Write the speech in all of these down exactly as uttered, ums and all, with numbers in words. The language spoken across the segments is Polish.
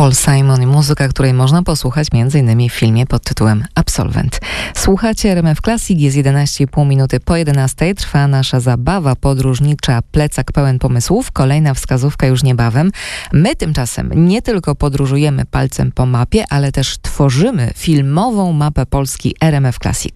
Paul Simon i muzyka, której można posłuchać m.in. w filmie pod tytułem Absolwent. Słuchacie R M F Classic, jest jedenaście i pół minuty po jedenastej. Trwa nasza zabawa podróżnicza Plecak pełen pomysłów. Kolejna wskazówka już niebawem. My tymczasem nie tylko podróżujemy palcem po mapie, ale też tworzymy filmową mapę Polski R M F Classic.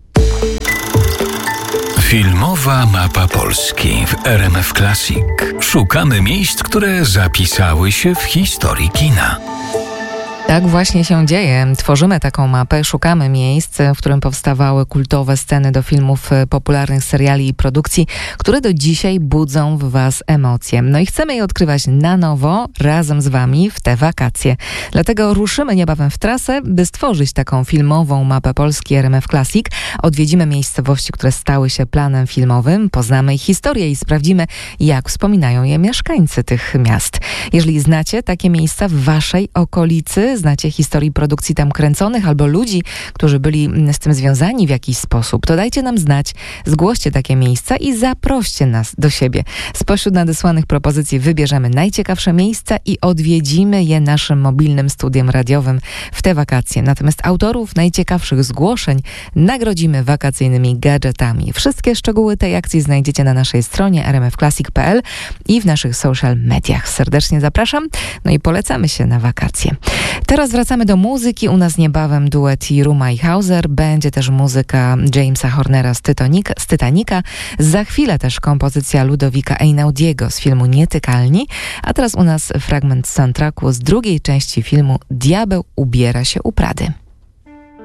Filmowa mapa Polski w R M F Classic. Szukamy miejsc, które zapisały się w historii kina. Tak właśnie się dzieje. Tworzymy taką mapę, szukamy miejsc, w którym powstawały kultowe sceny do filmów, popularnych seriali i produkcji, które do dzisiaj budzą w Was emocje. No i chcemy je odkrywać na nowo, razem z Wami w te wakacje. Dlatego ruszymy niebawem w trasę, by stworzyć taką filmową mapę Polski R M F Classic. Odwiedzimy miejscowości, które stały się planem filmowym, poznamy ich historię i sprawdzimy, jak wspominają je mieszkańcy tych miast. Jeżeli znacie takie miejsca w Waszej okolicy, znacie historii produkcji tam kręconych albo ludzi, którzy byli z tym związani w jakiś sposób, to dajcie nam znać, zgłoście takie miejsca i zaproście nas do siebie. Spośród nadesłanych propozycji wybierzemy najciekawsze miejsca i odwiedzimy je naszym mobilnym studiem radiowym w te wakacje. Natomiast autorów najciekawszych zgłoszeń nagrodzimy wakacyjnymi gadżetami. Wszystkie szczegóły tej akcji znajdziecie na naszej stronie r m f classic kropka p l i w naszych social mediach. Serdecznie zapraszam, no i polecamy się na wakacje. Teraz wracamy do muzyki. U nas niebawem duet Jeruma i Hauser. Będzie też muzyka Jamesa Hornera z, Titanica, z Titanica. Za chwilę też kompozycja Ludowika Einaudiego z filmu Nietykalni. A teraz u nas fragment soundtracku z drugiej części filmu Diabeł ubiera się u Prady.